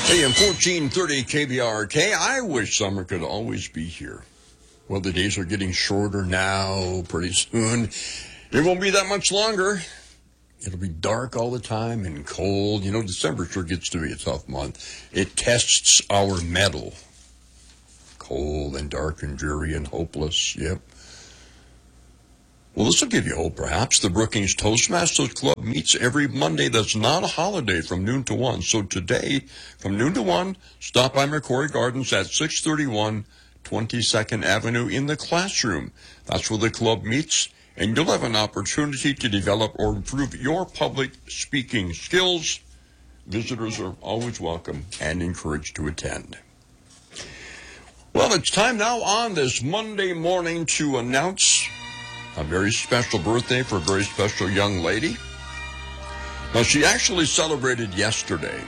AM 1430 KBRK. I wish summer could always be here. Well, the days are getting shorter now. Pretty soon, it won't be that much longer. It'll be dark all the time and cold. You know, December sure gets to be a tough month. It tests our mettle. Cold and dark and dreary and hopeless. Yep. Well, this will give you hope, perhaps. The Brookings Toastmasters Club meets every Monday. That's not a holiday, from noon to 1. So today, from noon to 1, stop by McCrory Gardens at 631 22nd Avenue in the classroom. That's where the club meets, and you'll have an opportunity to develop or improve your public speaking skills. Visitors are always welcome and encouraged to attend. Well, it's time now on this Monday morning to announce a very special birthday for a very special young lady. Now, she actually celebrated yesterday.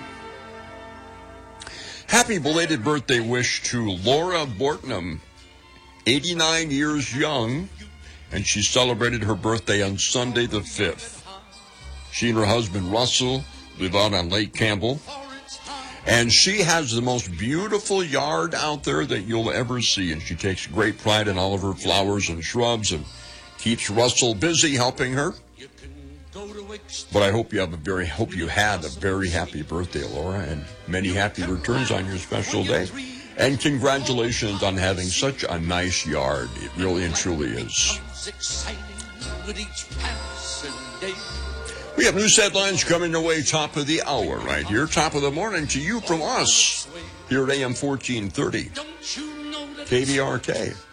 Happy belated birthday wish to Laura Bortnam, 89 years young, and she celebrated her birthday on Sunday the 5th. She and her husband Russell live out on Lake Campbell, and she has the most beautiful yard out there that you'll ever see, and she takes great pride in all of her flowers and shrubs and keeps Russell busy helping her. But I hope you had a very happy birthday, Laura, and many happy returns on your special day. And congratulations on having such a nice yard. It really and truly is. We have news headlines coming your way top of the hour right here. Top of the morning to you from us here at AM 1430 KBRK.